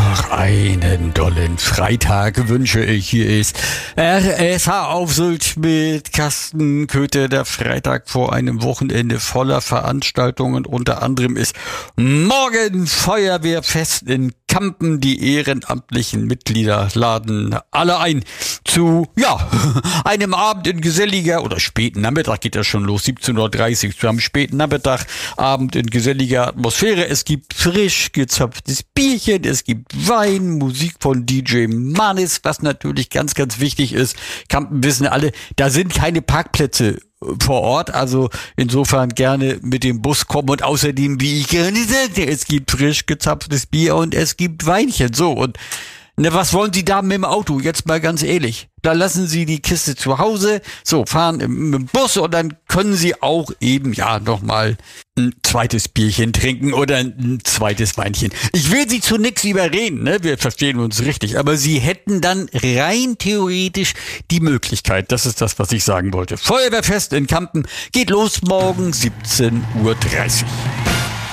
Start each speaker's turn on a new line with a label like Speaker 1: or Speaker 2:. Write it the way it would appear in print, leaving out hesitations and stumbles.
Speaker 1: Ach, einen dollen Freitag wünsche ich. Hier ist RSH auf Sylt mit Carsten Köthe. Der Freitag vor einem Wochenende voller Veranstaltungen. Unter anderem ist morgen Feuerwehrfest in Kampen. Die ehrenamtlichen Mitglieder laden alle ein zu, einem Abend in geselliger oder späten Nachmittag geht das schon los, 17:30 Uhr, zu einem späten Nachmittag, Abend in geselliger Atmosphäre. Es gibt frisch gezapftes Bierchen, es gibt Wein, Musik von DJ Manis, was natürlich ganz, ganz wichtig ist. Kampen wissen alle, da sind keine Parkplätze vor Ort, also insofern gerne mit dem Bus kommen und außerdem, wie ich gerne sagte, es gibt frisch gezapftes Bier und es gibt Weinchen, so und was wollen Sie da mit dem Auto? Jetzt mal ganz ehrlich. Da lassen Sie die Kiste zu Hause, so, fahren mit dem Bus und dann können Sie auch eben, nochmal ein zweites Bierchen trinken oder ein zweites Weinchen. Ich will Sie zu nichts überreden, ne? Wir verstehen uns richtig, aber Sie hätten dann rein theoretisch die Möglichkeit, das ist das, was ich sagen wollte. Feuerwehrfest in Kampen geht los morgen 17:30 Uhr.